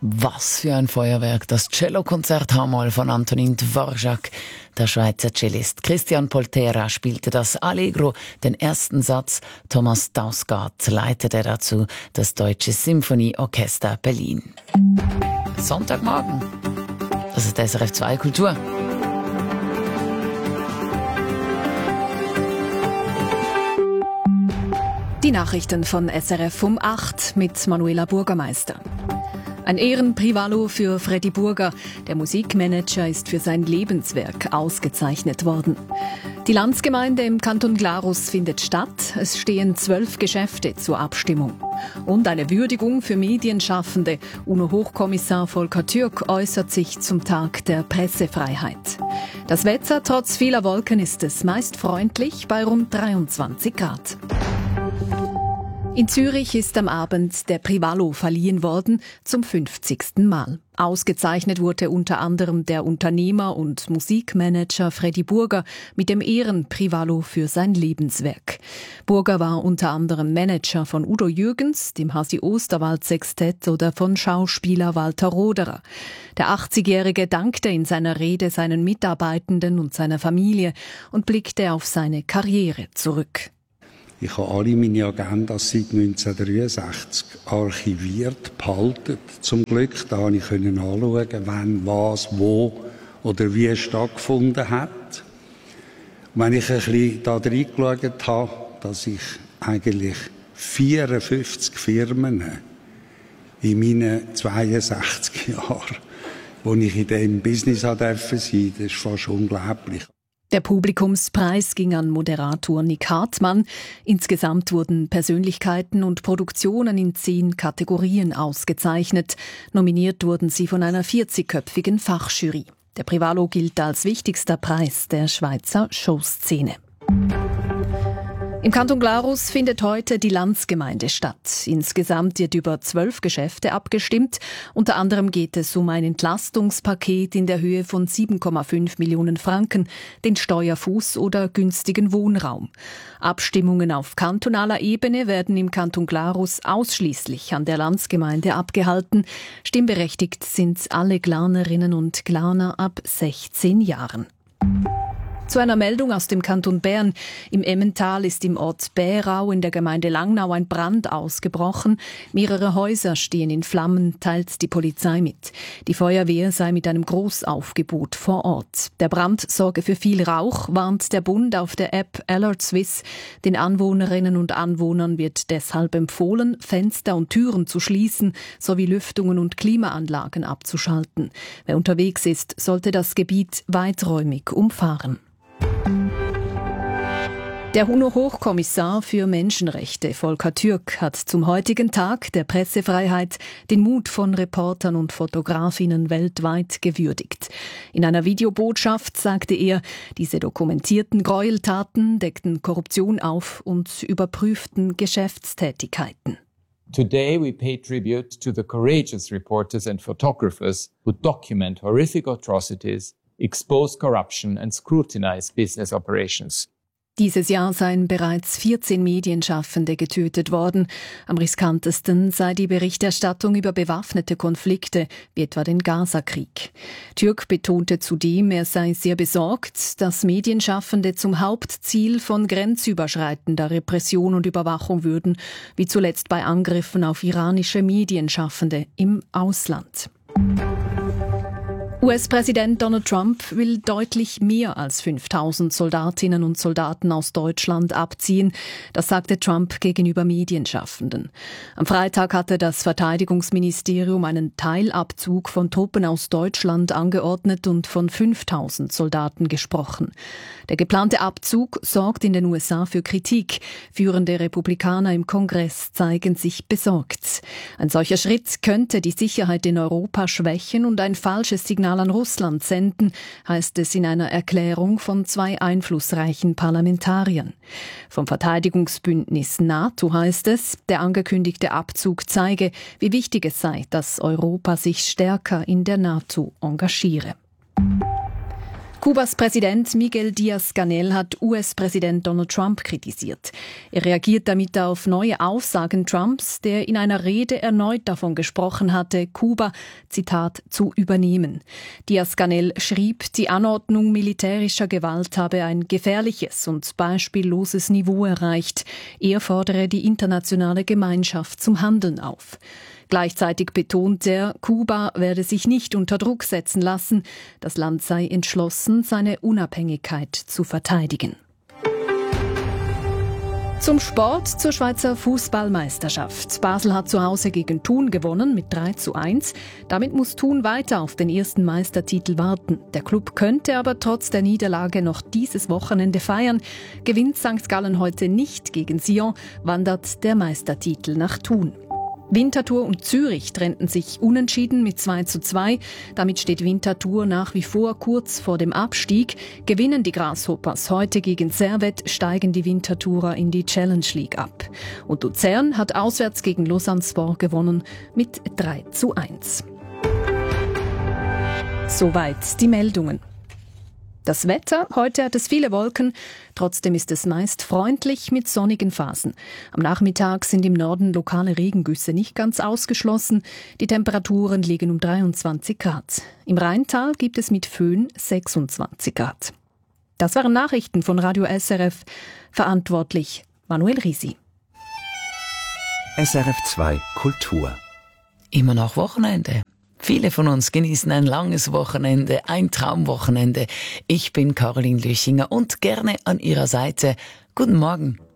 Was für ein Feuerwerk, das Cellokonzert H-Moll von Antonin Dvorak. Der Schweizer Cellist Christian Poltera spielte das Allegro, den ersten Satz. Thomas Dausgaard leitete dazu das Deutsche Symphonieorchester Berlin. Sonntagmorgen. Das ist SRF 2 Kultur. Die Nachrichten von SRF um 8 mit Manuela Burgermeister. Ein Ehrenprivalo für Freddy Burger. Der Musikmanager ist für sein Lebenswerk ausgezeichnet worden. Die Landsgemeinde im Kanton Glarus findet statt. Es stehen 12 Geschäfte zur Abstimmung. Und eine Würdigung für Medienschaffende. UNO-Hochkommissar Volker Türk äußert sich zum Tag der Pressefreiheit. Das Wetter trotz vieler Wolken ist es meist freundlich bei rund 23 Grad. In Zürich ist am Abend der Privalo verliehen worden, zum 50. Mal. Ausgezeichnet wurde unter anderem der Unternehmer und Musikmanager Freddy Burger mit dem Ehrenprivalo für sein Lebenswerk. Burger war unter anderem Manager von Udo Jürgens, dem Hasi Osterwald Sextett oder von Schauspieler Walter Roderer. Der 80-Jährige dankte in seiner Rede seinen Mitarbeitenden und seiner Familie und blickte auf seine Karriere zurück. Ich habe alle meine Agendas seit 1963 archiviert, behalten. Zum Glück, da konnte ich anschauen, wann, was, wo oder wie stattgefunden hat. Und wenn ich ein bisschen da reingeschaut habe, dass ich eigentlich 54 Firmen in meinen 62 Jahren, wo ich in diesem Business sein durfte, das ist fast unglaublich. Der Publikumspreis ging an Moderator Nick Hartmann. Insgesamt wurden Persönlichkeiten und Produktionen in 10 Kategorien ausgezeichnet. Nominiert wurden sie von einer 40-köpfigen Fachjury. Der Privalo gilt als wichtigster Preis der Schweizer Showszene. Im Kanton Glarus findet heute die Landsgemeinde statt. Insgesamt wird über 12 Geschäfte abgestimmt. Unter anderem geht es um ein Entlastungspaket in der Höhe von 7,5 Millionen Franken, den Steuerfuß oder günstigen Wohnraum. Abstimmungen auf kantonaler Ebene werden im Kanton Glarus ausschließlich an der Landsgemeinde abgehalten. Stimmberechtigt sind alle Glarnerinnen und Glarner ab 16 Jahren. Zu einer Meldung aus dem Kanton Bern. Im Emmental ist im Ort Bärau in der Gemeinde Langnau ein Brand ausgebrochen. Mehrere Häuser stehen in Flammen, teilt die Polizei mit. Die Feuerwehr sei mit einem Großaufgebot vor Ort. Der Brand sorge für viel Rauch, warnt der Bund auf der App Alert Swiss. Den Anwohnerinnen und Anwohnern wird deshalb empfohlen, Fenster und Türen zu schließen, sowie Lüftungen und Klimaanlagen abzuschalten. Wer unterwegs ist, sollte das Gebiet weiträumig umfahren. Der UNO-Hochkommissar für Menschenrechte, Volker Türk, hat zum heutigen Tag der Pressefreiheit den Mut von Reportern und Fotografinnen weltweit gewürdigt. In einer Videobotschaft sagte er, diese dokumentierten Gräueltaten deckten Korruption auf und überprüften Geschäftstätigkeiten. Today we pay tribute to the courageous reporters and photographers who document horrific atrocities, expose corruption and scrutinize business operations. Dieses Jahr seien bereits 14 Medienschaffende getötet worden. Am riskantesten sei die Berichterstattung über bewaffnete Konflikte, wie etwa den Gaza-Krieg. Türk betonte zudem, er sei sehr besorgt, dass Medienschaffende zum Hauptziel von grenzüberschreitender Repression und Überwachung würden, wie zuletzt bei Angriffen auf iranische Medienschaffende im Ausland. US-Präsident Donald Trump will deutlich mehr als 5.000 Soldatinnen und Soldaten aus Deutschland abziehen. Das sagte Trump gegenüber Medienschaffenden. Am Freitag hatte das Verteidigungsministerium einen Teilabzug von Truppen aus Deutschland angeordnet und von 5.000 Soldaten gesprochen. Der geplante Abzug sorgt in den USA für Kritik. Führende Republikaner im Kongress zeigen sich besorgt. Ein solcher Schritt könnte die Sicherheit in Europa schwächen und ein falsches Signal an Russland senden, heißt es in einer Erklärung von 2 einflussreichen Parlamentariern. Vom Verteidigungsbündnis NATO heißt es, der angekündigte Abzug zeige, wie wichtig es sei, dass Europa sich stärker in der NATO engagiere. Kubas Präsident Miguel Díaz-Canel hat US-Präsident Donald Trump kritisiert. Er reagiert damit auf neue Aussagen Trumps, der in einer Rede erneut davon gesprochen hatte, Kuba, Zitat, zu übernehmen. Díaz-Canel schrieb, die Anordnung militärischer Gewalt habe ein gefährliches und beispielloses Niveau erreicht. Er fordere die internationale Gemeinschaft zum Handeln auf. Gleichzeitig betont er, Kuba werde sich nicht unter Druck setzen lassen. Das Land sei entschlossen, seine Unabhängigkeit zu verteidigen. Zum Sport, zur Schweizer Fußballmeisterschaft. Basel hat zu Hause gegen Thun gewonnen mit 3:1. Damit muss Thun weiter auf den ersten Meistertitel warten. Der Klub könnte aber trotz der Niederlage noch dieses Wochenende feiern. Gewinnt St. Gallen heute nicht gegen Sion, wandert der Meistertitel nach Thun. Winterthur und Zürich trennten sich unentschieden mit 2:2. Damit steht Winterthur nach wie vor kurz vor dem Abstieg. Gewinnen die Grasshoppers heute gegen Servette, steigen die Winterthurer in die Challenge League ab. Und Luzern hat auswärts gegen Lausanne-Sport gewonnen mit 3:1. Soweit die Meldungen. Das Wetter, heute hat es viele Wolken, trotzdem ist es meist freundlich mit sonnigen Phasen. Am Nachmittag sind im Norden lokale Regengüsse nicht ganz ausgeschlossen. Die Temperaturen liegen um 23 Grad. Im Rheintal gibt es mit Föhn 26 Grad. Das waren Nachrichten von Radio SRF. Verantwortlich Manuel Risi. SRF 2 Kultur. Immer noch Wochenende. Viele von uns genießen ein langes Wochenende, ein Traumwochenende. Ich bin Caroline Lüchinger und gerne an Ihrer Seite. Guten Morgen.